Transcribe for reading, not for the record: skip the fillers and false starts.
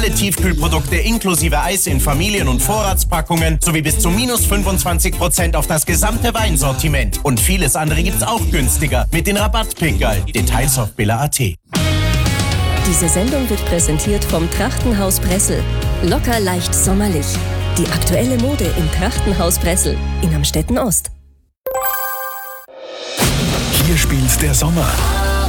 Alle Tiefkühlprodukte inklusive Eis in Familien- und Vorratspackungen sowie bis zu minus 25% auf das gesamte Weinsortiment. Und vieles andere gibt's auch günstiger mit den Rabattpickerl. Details auf billa.at. Diese Sendung wird präsentiert vom Trachtenhaus Bressel. Locker leicht sommerlich. Die aktuelle Mode im Trachtenhaus Bressel in Amstetten Ost. Hier spielt der Sommer.